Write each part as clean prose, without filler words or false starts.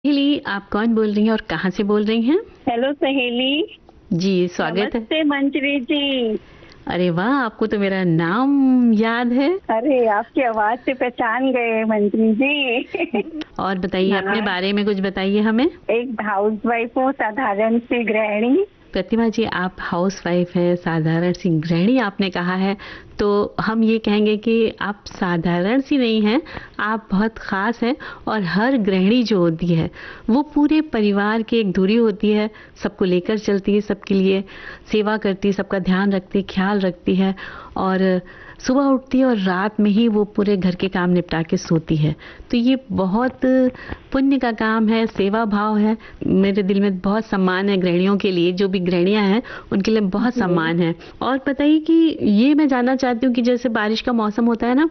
सहेली, आप कौन बोल रही हैं और कहाँ से बोल रही हैं? हेलो सहेली। जी, स्वागत है। नमस्ते मंजरी जी। अरे वाह! आपको तो मेरा नाम याद है। अरे आपकी आवाज से पहचान गए मंजरी जी। और बताइए अपने हाँ, बारे में कुछ बताइए हमें। एक हाउसवाइफ हूँ, साधारण सी गृहिणी। प्रतिमा जी, आप हाउसवाइफ हैं, साधारण सी गृहिणी आपने कहा है, तो हम ये कहेंगे कि आप साधारण सी नहीं हैं, आप बहुत ख़ास हैं। और हर गृहिणी जो होती है, वो पूरे परिवार की एक धुरी होती है, सबको लेकर चलती है, सबके लिए सेवा करती है, सबका ध्यान रखती है, ख्याल रखती है और सुबह उठती है और रात में ही वो पूरे घर के काम निपटा के सोती है। तो ये बहुत पुण्य का काम है, सेवा भाव है। मेरे दिल में बहुत सम्मान है गृहिणियों के लिए, जो भी गृहिणियां हैं उनके लिए बहुत सम्मान है। और बताइए कि ये मैं जानना चाहती हूँ कि जैसे बारिश का मौसम होता है ना,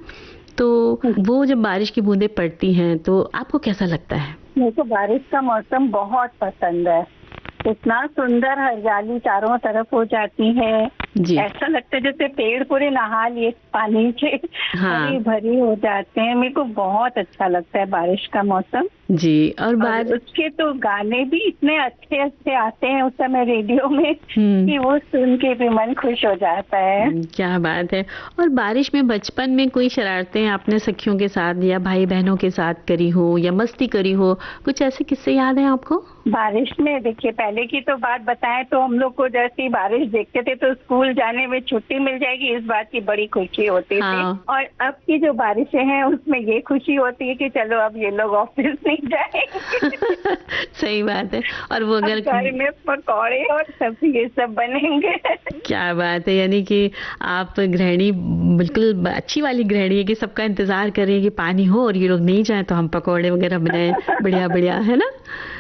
तो वो जब बारिश की बूंदें पड़ती हैं तो आपको कैसा लगता है? मेरे को बारिश का मौसम बहुत पसंद है। इतना सुंदर हरियाली चारों तरफ हो जाती है। जी। ऐसा लगता है जैसे पेड़ पूरे नहा लिए पानी से, हाँ। हरी भरी हो जाते हैं। मेरे को बहुत अच्छा लगता है बारिश का मौसम। जी। और उसके तो गाने भी इतने अच्छे अच्छे आते हैं उस समय रेडियो में कि वो सुन के भी मन खुश हो जाता है। क्या बात है। और बारिश में बचपन में कोई शरारतें आपने सखियों के साथ या भाई बहनों के साथ करी हो या मस्ती करी हो, कुछ ऐसे किस्से याद हैं आपको? बारिश में देखिए, पहले की तो बात बताएं तो हम लोग को जैसी बारिश देखते थे तो स्कूल जाने में छुट्टी मिल जाएगी, इस बात की बड़ी खुशी होती थी। और अब की जो बारिशें हैं उसमें ये खुशी होती है कि चलो अब ये लोग ऑफिस नहीं जाएंगे। सही बात है। और वो अगर घर में पकौड़े और सब्जी ये सब बनेंगे। क्या बात है। यानी कि आप गृहिणी बिल्कुल अच्छी वाली गृहिणी है कि सबका इंतजार कर रही है कि पानी हो और ये लोग नहीं जाए तो हम पकौड़े वगैरह बनाए, बढ़िया बढ़िया, है ना?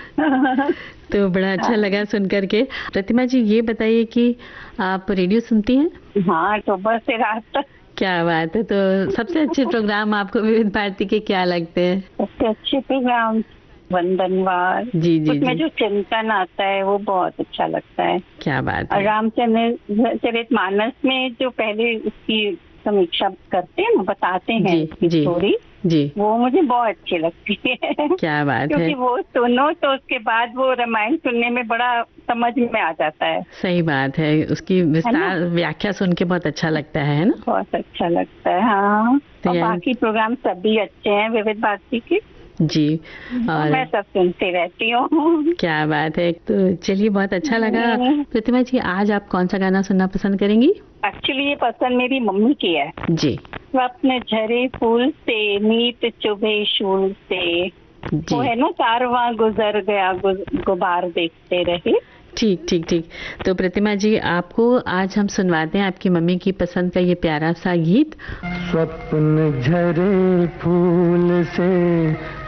तो बड़ा अच्छा लगा सुन करके। प्रतिमा जी, ये बताइए कि आप रेडियो सुनती हैं? हाँ, सुबह से रात तक। क्या बात है। तो सबसे अच्छे प्रोग्राम आपको विविध भारती के क्या लगते हैं? सबसे अच्छे प्रोग्राम वंदनवार। जी जी उसमें जी। जो चिंतन आता है वो बहुत अच्छा लगता है। क्या बात है। रामचरितमानस में जो पहले उसकी समीक्षा करते हैं ना, बताते हैं जी स्टोरी जी, वो मुझे बहुत अच्छी लगती है। क्या बात है। क्योंकि वो सुनो तो उसके बाद वो रामायण सुनने में बड़ा समझ में आ जाता है। सही बात है, उसकी विस्तार व्याख्या सुन के बहुत अच्छा लगता है ना? बहुत अच्छा लगता है। हाँ, तो और बाकी प्रोग्राम सभी अच्छे हैं विविध भारती के। जी। और मैं सब सुनती रहती हूँ। क्या बात है। तो चलिए, बहुत अच्छा लगा। प्रतिमा जी, आज आप कौन सा गाना सुनना पसंद करेंगी? एक्चुअली ये पसंद मेरी मम्मी की है। जी। स्वप्न झरे फूल से, नीत चुभे शूल से, वो है ना, कारवां गुजर गया गुबार देखते रहे। ठीक ठीक ठीक। तो प्रतिमा जी, आपको आज हम सुनवाते हैं आपकी मम्मी की पसंद का ये प्यारा सा गीत। स्वप्न झरे फूल से